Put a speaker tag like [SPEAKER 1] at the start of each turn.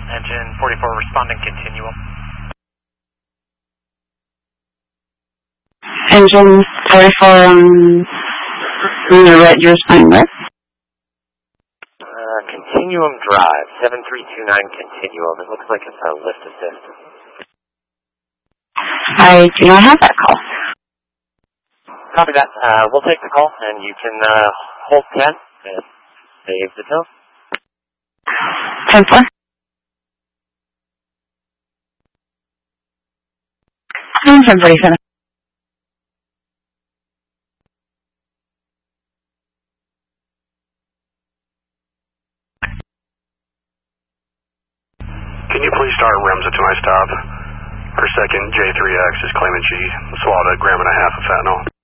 [SPEAKER 1] engine 44 responding continuum.
[SPEAKER 2] Engine 44 what you're responding with?
[SPEAKER 3] Continuum Drive, 7329 Continuum. It looks like it's a lift assist.
[SPEAKER 2] I do not have that call.
[SPEAKER 3] Copy that. We'll take the call, and you can hold 10 and save the tone.
[SPEAKER 2] 10-4. 1047.
[SPEAKER 4] Can you please start REMSA to my stop? Her second J3X is claiming she swallowed 1.5 grams of fentanyl.